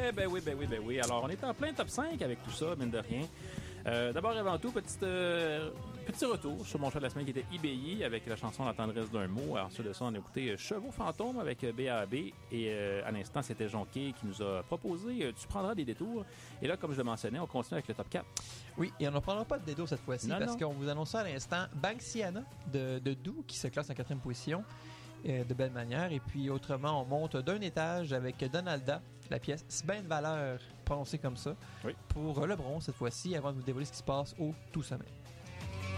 Ben oui. Alors, on est en plein top 5 avec tout ça, mine de rien. D'abord et avant tout, petit retour sur mon choix de la semaine qui était IBI avec la chanson La tendresse d'un mot. Alors, sur de ça, on a écouté Chevaux fantômes avec BAB et à l'instant, c'était Jonquet qui nous a proposé Tu prendras des détours. Et là, comme je le mentionnais, on continue avec le top 4. Oui, et on ne prendra pas de détour cette fois-ci parce qu'on vous annonce à l'instant Banksiana de Doux qui se classe en 4e position de belle manière. Et puis autrement, on monte d'un étage avec Donalda, la pièce C'est bien de valeur prononcée comme ça, pour le bronze cette fois-ci avant de vous dévoiler ce qui se passe au tout sommet.